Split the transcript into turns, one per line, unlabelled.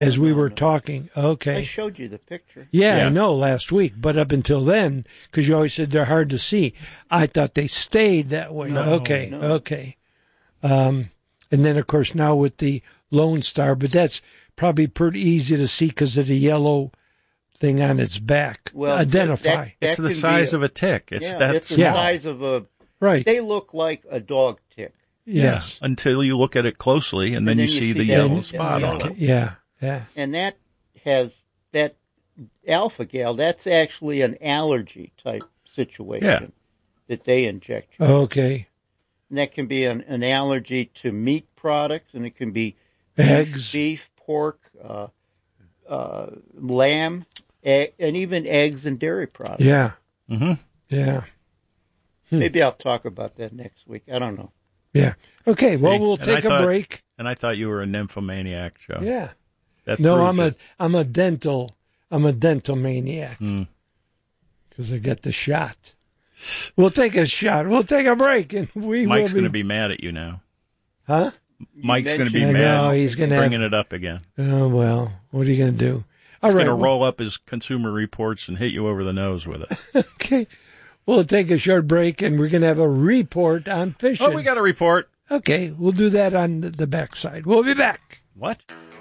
as we were talking. Okay.
I showed you the picture.
Yeah, I know, last week. But up until then, because you always said they're hard to see, I thought they stayed that way.
No,
okay.
no.
And then, of course, now with the Lone Star, but that's probably pretty easy to see because of the yellow thing on its back.
Well,
identify.
It's the size of a tick. It's
the size of a...
Right.
They look like a dog tick.
Yes.
Yeah, until you look at it closely, and then you see the yellow spot on it.
Yeah.
And that alpha gal, that's actually an allergy type situation that they inject you.
Okay.
And that can be an allergy to meat products, and it can be
eggs,
beef, pork, lamb, and even eggs and dairy products.
Yeah.
Mm-hmm.
Yeah.
Maybe I'll talk about that next week. I don't know.
Yeah. Okay. Well, we'll take a break.
And I thought you were a nymphomaniac, Joe.
Yeah.
No,
I'm a dental maniac because I got the shot. We'll take a shot. We'll take a break, and
Mike's going to be mad at you now.
Huh?
Mike's going to be mad.
No, he's going to
bringing it up again.
Oh well, what are you going to do?
He's going to roll up his Consumer Reports and hit you over the nose with it.
Okay. We'll take a short break, and we're going to have a report on fishing.
Oh, we got a report.
Okay, we'll do that on the backside. We'll be back.
What?